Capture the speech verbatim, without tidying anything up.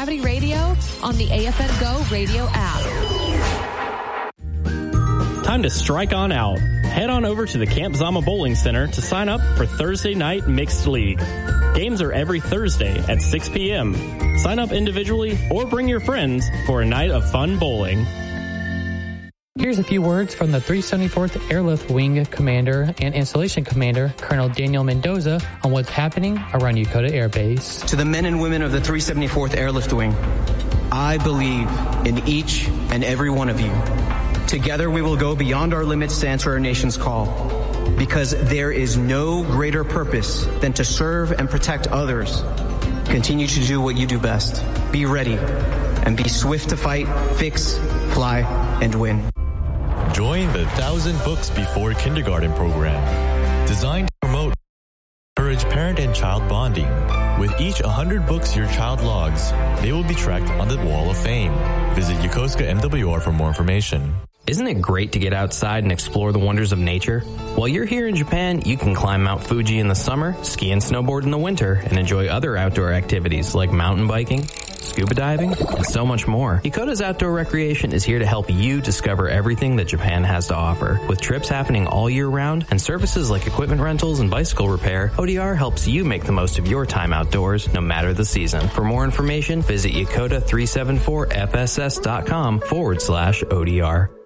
Gravity Radio on the A F N Go radio app. Time to strike on out. Head on over to the Camp Zama Bowling Center to sign up for Thursday Night Mixed League. Games are every Thursday at six p.m. Sign up individually or bring your friends for a night of fun bowling. Here's a few words from the three seventy-fourth Airlift Wing Commander and Installation Commander, Colonel Daniel Mendoza, on what's happening around Yokota Air Base. To the men and women of the three seventy-fourth Airlift Wing, I believe in each and every one of you. Together we will go beyond our limits to answer our nation's call, because there is no greater purpose than to serve and protect others. Continue to do what you do best. Be ready and be swift to fight, fix, fly, and win. Join the Thousand Books Before Kindergarten program, designed to promote, encourage parent and child bonding. With each one hundred books your child logs, they will be tracked on the Wall of Fame. Visit Yokosuka M W R for more information. Isn't it great to get outside and explore the wonders of nature? While you're here in Japan, you can climb Mount Fuji in the summer, ski and snowboard in the winter, and enjoy other outdoor activities like mountain biking, scuba diving, and so much more. Yokota's Outdoor Recreation is here to help you discover everything that Japan has to offer. With trips happening all year round and services like equipment rentals and bicycle repair, O D R helps you make the most of your time outdoors, no matter the season. For more information, visit Yokota three seventy-four F S S dot com forward slash O D R.